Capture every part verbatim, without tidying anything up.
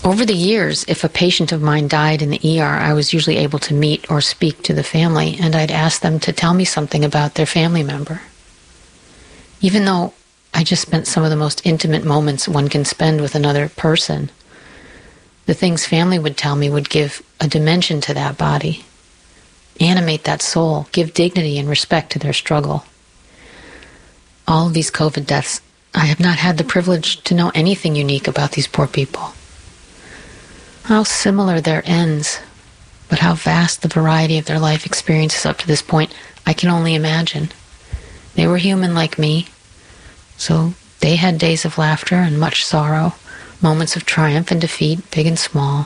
Over the years, if a patient of mine died in the E R, I was usually able to meet or speak to the family, and I'd ask them to tell me something about their family member. Even though I just spent some of the most intimate moments one can spend with another person, the things family would tell me would give a dimension to that body, animate that soul, give dignity and respect to their struggle. All of these COVID deaths, I have not had the privilege to know anything unique about these poor people. How similar their ends, but how vast the variety of their life experiences up to this point, I can only imagine. They were human like me, so they had days of laughter and much sorrow, moments of triumph and defeat, big and small.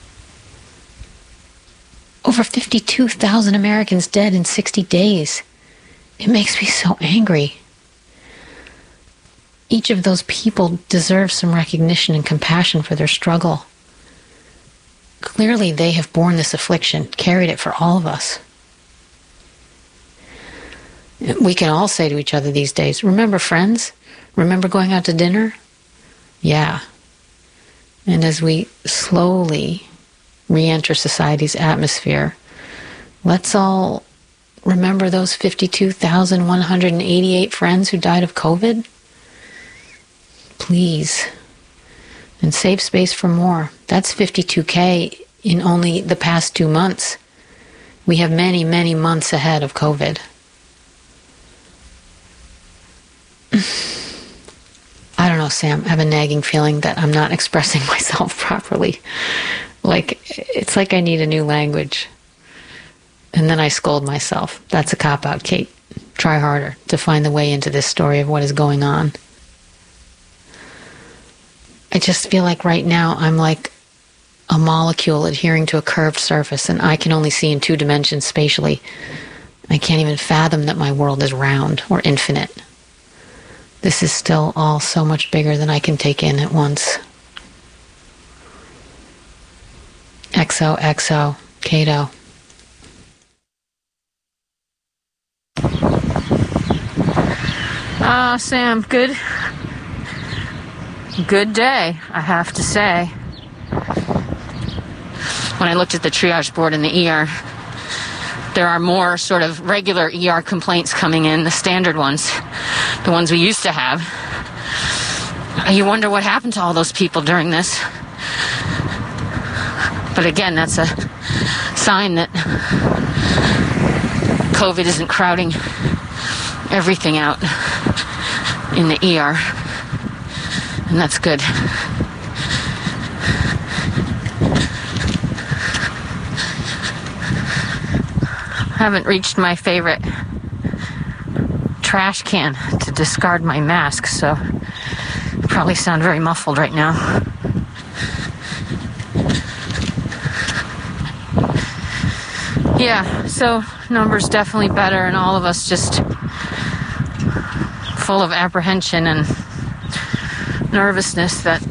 Over fifty-two thousand Americans dead in sixty days. It makes me so angry. Each of those people deserves some recognition and compassion for their struggle. Clearly, they have borne this affliction, carried it for all of us. We can all say to each other these days, remember friends? Remember going out to dinner? Yeah. And as we slowly re-enter society's atmosphere, let's all remember those fifty-two thousand one hundred eighty-eight friends who died of COVID. Please. And save space for more. That's fifty-two K in only the past two months. We have many, many months ahead of COVID. I don't know, Sam. I have a nagging feeling that I'm not expressing myself properly. Like, it's like I need a new language. And then I scold myself. That's a cop-out, Kate. Try harder to find the way into this story of what is going on. I just feel like right now I'm like a molecule adhering to a curved surface, and I can only see in two dimensions spatially. I can't even fathom that my world is round or infinite. This is still all so much bigger than I can take in at once. X O X O, Cato. Ah, uh, Sam, good. Good day, I have to say. When I looked at the triage board in the E R, there are more sort of regular E R complaints coming in, the standard ones, the ones we used to have. You wonder what happened to all those people during this. But again, that's a sign that COVID isn't crowding everything out in the E R. And that's good. I haven't reached my favorite trash can to discard my mask, so I probably sound very muffled right now. Yeah, so numbers definitely better, and all of us just full of apprehension and nervousness that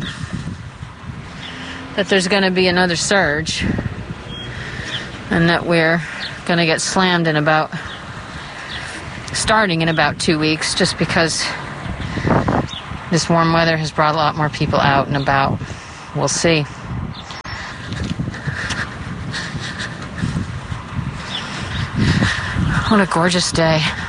that there's going to be another surge, and that we're going to get slammed in about starting in about two weeks, just because this warm weather has brought a lot more people out and about. We'll see. What a gorgeous day.